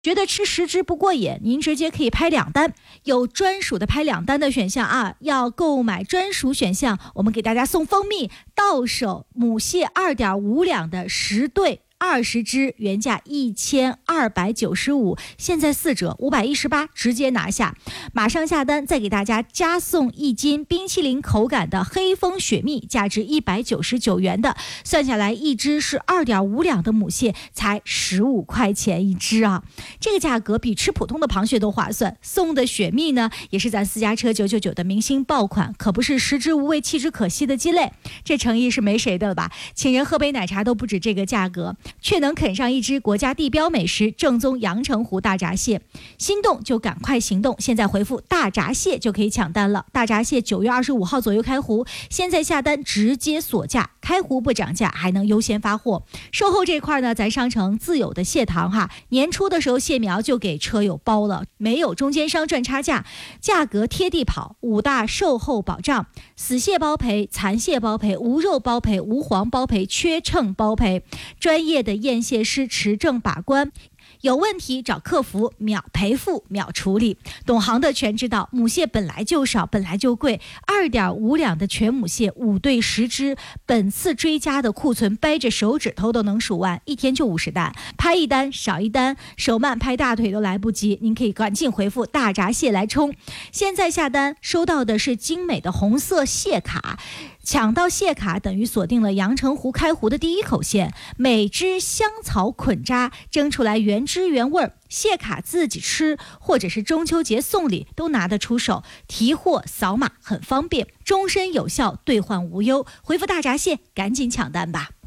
觉得吃10只不过瘾，您直接可以拍2单，有专属的拍2单的选项啊。要购买专属选项，我们给大家送蜂蜜，到手母蟹2.5两的10对。20只，原价1295，现在4折518，直接拿下。马上下单，再给大家加送1斤冰淇淋口感的黑蜂雪蜜，价值199元的，算下来一只是2.5两的母蟹，才15块钱一只啊！这个价格比吃普通的螃蟹都划算。送的雪蜜呢，也是咱私家车999的明星爆款，可不是食之无味弃之可惜的鸡肋，这诚意是没谁的了吧？请人喝杯奶茶都不止这个价格，却能啃上一只国家地标美食正宗阳澄湖大闸蟹。心动就赶快行动，现在回复大闸蟹就可以抢单了。大闸蟹9月25号左右开湖，现在下单直接锁价，开湖不涨价，还能优先发货。售后这块呢，咱商城自有的蟹塘哈，年初的时候蟹苗就给车友包了，没有中间商赚差价，价格贴地跑，5大售后保障：死蟹包赔、残蟹包赔、无肉包赔、无黄包赔、缺秤包赔，专业的验蟹师持证把关。有问题找客服，秒赔付秒处理。懂行的全知道，母蟹本来就少，本来就贵，2.5两的全母蟹5对10只，本次追加的库存掰着手指头都能数完，一天就50单，拍1单少1单，手慢拍大腿都来不及。您可以赶紧回复大闸蟹来冲，现在下单收到的是精美的红色蟹卡。抢到蟹卡等于锁定了阳澄湖开湖的第一口蟹，每只香草捆扎蒸出来原汁原味，蟹卡自己吃或者是中秋节送礼都拿得出手，提货扫码很方便，终身有效，兑换无忧。回复大闸蟹赶紧抢单吧。